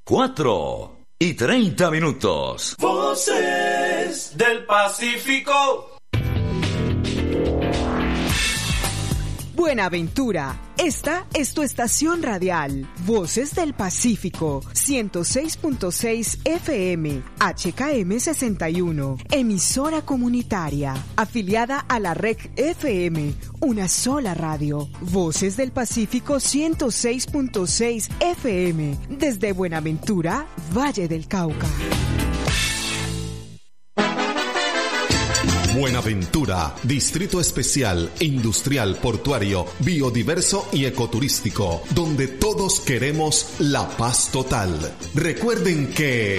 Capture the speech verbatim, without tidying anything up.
cuatro y treinta minutos. Voces del Pacífico. Buenaventura, esta es tu estación radial, Voces del Pacífico, ciento seis punto seis F M, H K M sesenta y uno, emisora comunitaria, afiliada a la R E C F M, una sola radio, Voces del Pacífico ciento seis punto seis F M, desde Buenaventura, Valle del Cauca. Buenaventura, Distrito Especial, Industrial, Portuario, Biodiverso y Ecoturístico, donde todos queremos la paz total. Recuerden que